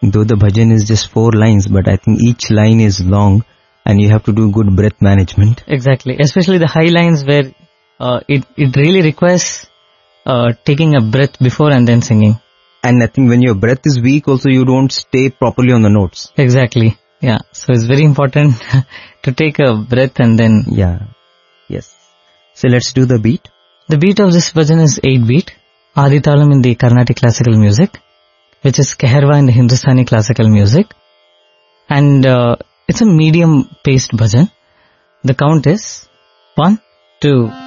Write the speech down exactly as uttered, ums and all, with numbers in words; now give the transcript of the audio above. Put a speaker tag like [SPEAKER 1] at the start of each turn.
[SPEAKER 1] though the bhajan is just four lines, but I think each line is long and you have to do good breath management.
[SPEAKER 2] Exactly, especially the high lines where uh, it, it really requires uh, taking a breath before and then singing.
[SPEAKER 1] And I think when your breath is weak also, you don't stay properly on the notes.
[SPEAKER 2] Exactly, yeah. So it's very important to take a breath and then...
[SPEAKER 1] Yeah, yes. So let's do the beat.
[SPEAKER 2] The beat of this bhajan is eight beat, Aditalam in the Carnatic classical music, which is Kaherwa in the Hindustani classical music. And uh, it's a medium paced bhajan. The count is one, two,